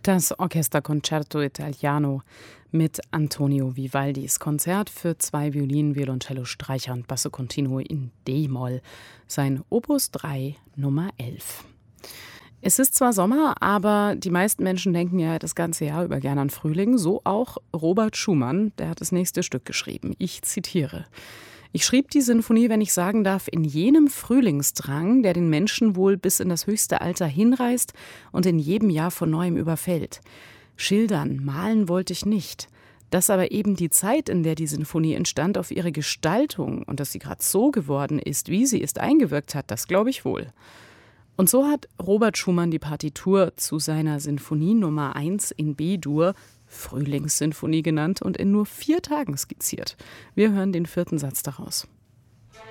Das Orchesterconcerto Italiano mit Antonio Vivaldis Konzert für 2 Violinen, Violoncello, Streicher und Basso Continuo in D-Moll, sein Opus 3 Nummer 11. Es ist zwar Sommer, aber die meisten Menschen denken ja das ganze Jahr über gerne an Frühling, so auch Robert Schumann, der hat das nächste Stück geschrieben. Ich zitiere: Ich schrieb die Sinfonie, wenn ich sagen darf, in jenem Frühlingsdrang, der den Menschen wohl bis in das höchste Alter hinreißt und in jedem Jahr von neuem überfällt. Schildern, malen wollte ich nicht. Dass aber eben die Zeit, in der die Sinfonie entstand, auf ihre Gestaltung und dass sie gerade so geworden ist, wie sie ist, eingewirkt hat, das glaube ich wohl. Und so hat Robert Schumann die Partitur zu seiner Sinfonie Nummer 1 in B-Dur, Frühlingssinfonie genannt, und in nur 4 Tagen skizziert. Wir hören den 4. Satz daraus.